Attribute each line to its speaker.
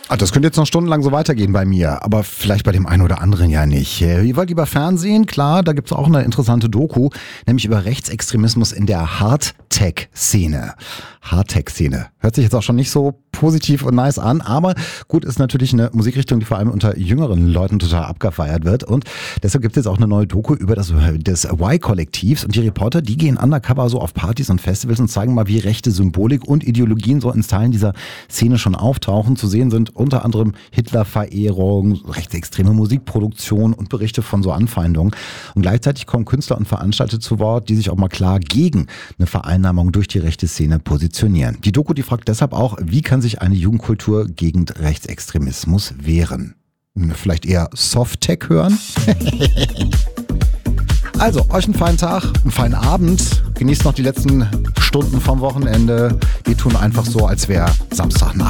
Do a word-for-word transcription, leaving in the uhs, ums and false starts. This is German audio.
Speaker 1: Ah, das könnte jetzt noch stundenlang so weitergehen bei mir, aber vielleicht bei dem einen oder anderen ja nicht. Ihr wollt lieber Fernsehen? Klar, da gibt's auch eine interessante Doku, nämlich über Rechtsextremismus in der Hardtech-Szene. Hardtech-Szene. Hört sich jetzt auch schon nicht so positiv und nice an, aber gut, ist natürlich eine Musikrichtung, die vor allem unter jüngeren Leuten total abgefeiert wird und deshalb gibt es jetzt auch eine neue Doku über das des Y-Kollektivs und die Reporter, die gehen undercover so auf Partys und Festivals und zeigen mal, wie rechte Symbolik und Ideologien so in Teilen dieser Szene schon auftauchen. Zu sehen sind unter anderem Hitlerverehrung, rechtsextreme Musikproduktion und Berichte von so Anfeindungen. Und gleichzeitig kommen Künstler und Veranstalter zu Wort, die sich auch mal klar gegen eine Vereinnahmung durch die rechte Szene positionieren. Die Doku, die fragt deshalb auch, wie kann sich eine Jugendkultur gegen Rechtsextremismus wehren? Vielleicht eher Soft-Tech hören? Also, euch einen feinen Tag, einen feinen Abend. Genießt noch die letzten Stunden vom Wochenende. Wir tun einfach so, als wäre Samstagnacht.